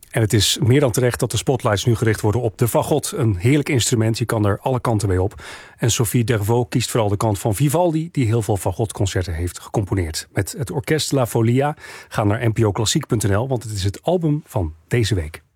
En het is meer dan terecht dat de spotlights nu gericht worden op de fagot. Een heerlijk instrument, je kan er alle kanten mee op. En Sophie Dervaux kiest vooral de kant van Vivaldi, die heel veel fagotconcerten heeft gecomponeerd. Met het orkest La Folia ga naar npoklassiek.nl, want het is het album van deze week.